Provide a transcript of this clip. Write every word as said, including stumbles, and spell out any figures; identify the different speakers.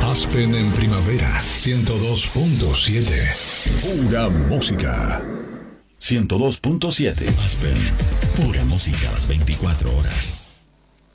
Speaker 1: Aspen en primavera, ciento dos punto siete. Pura música.
Speaker 2: ciento dos punto siete.
Speaker 3: Aspen, pura música a las veinticuatro horas.